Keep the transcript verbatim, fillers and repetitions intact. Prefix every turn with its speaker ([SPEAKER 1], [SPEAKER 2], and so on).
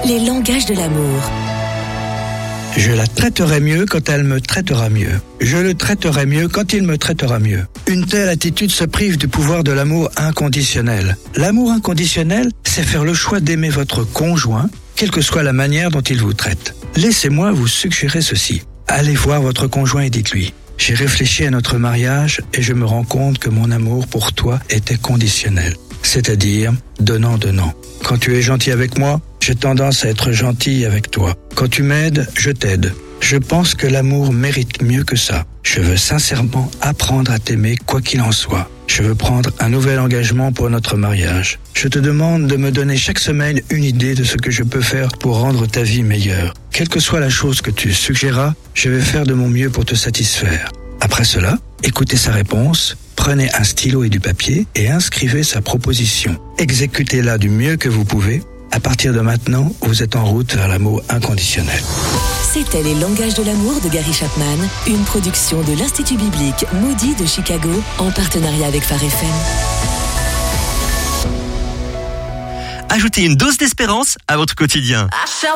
[SPEAKER 1] les langages de l'amour.
[SPEAKER 2] Je la traiterai mieux quand elle me traitera mieux. Je le traiterai mieux quand il me traitera mieux. Une telle attitude se prive du pouvoir de l'amour inconditionnel. L'amour inconditionnel, c'est faire le choix d'aimer votre conjoint, quelle que soit la manière dont il vous traite. Laissez-moi vous suggérer ceci. Allez voir votre conjoint et dites-lui: j'ai réfléchi à notre mariage et je me rends compte que mon amour pour toi était conditionnel. C'est-à-dire donnant-donnant. Quand tu es gentil avec moi, j'ai tendance à être gentil avec toi. Quand tu m'aides, je t'aide. Je pense que l'amour mérite mieux que ça. Je veux sincèrement apprendre à t'aimer quoi qu'il en soit. Je veux prendre un nouvel engagement pour notre mariage. Je te demande de me donner chaque semaine une idée de ce que je peux faire pour rendre ta vie meilleure. Quelle que soit la chose que tu suggéreras, je vais faire de mon mieux pour te satisfaire. Après cela, écoutez sa réponse, prenez un stylo et du papier et inscrivez sa proposition. Exécutez-la du mieux que vous pouvez. À partir de maintenant, vous êtes en route vers l'amour inconditionnel.
[SPEAKER 1] C'était Les langages de l'amour de Gary Chapman, une production de l'Institut biblique Moody de Chicago en partenariat avec Phare F M.
[SPEAKER 3] Ajoutez une dose d'espérance à votre quotidien.